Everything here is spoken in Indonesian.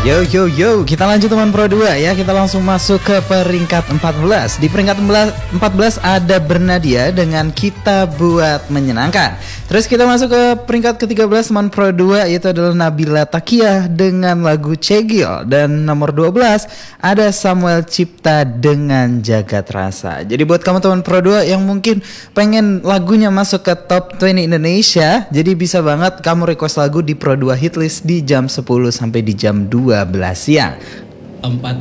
Yo yo yo, kita lanjut teman Pro 2 ya. Kita langsung masuk ke peringkat 14. Di peringkat 14 ada Bernadia dengan Kita Buat Menyenangkan. Terus kita masuk ke peringkat ke-13 teman Pro 2, yaitu adalah Nabila Takiah dengan lagu Cegil. Dan nomor 12 ada Samuel Cipta dengan Jagat Rasa. Jadi buat kamu teman Pro 2 yang mungkin pengen lagunya masuk ke top 20 Indonesia, jadi bisa banget kamu request lagu di Pro 2 Hitlist di jam 10 sampai di jam 12 siang. 14